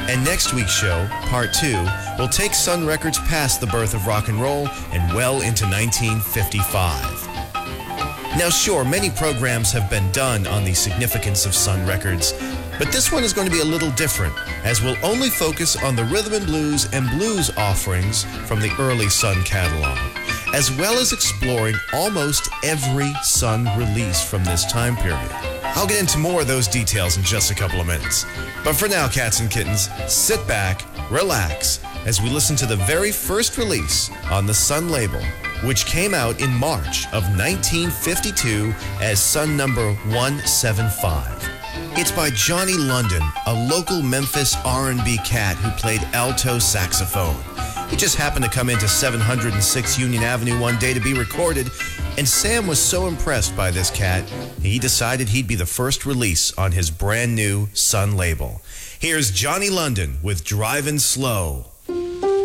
And next week's show, Part 2, will take Sun Records past the birth of rock and roll and well into 1955. Now sure, many programs have been done on the significance of Sun Records, but this one is going to be a little different, as we'll only focus on the rhythm and blues offerings from the early Sun catalog, as well as exploring almost every Sun release from this time period. I'll get into more of those details in just a couple of minutes. But for now, cats and kittens, sit back, relax, as we listen to the very first release on the Sun label, which came out in March of 1952 as Sun number 175. It's by Johnny London, a local Memphis R&B cat who played alto saxophone. He just happened to come into 706 Union Avenue one day to be recorded, and Sam was so impressed by this cat, he decided he'd be the first release on his brand new Sun label. Here's Johnny London with Drivin' Slow.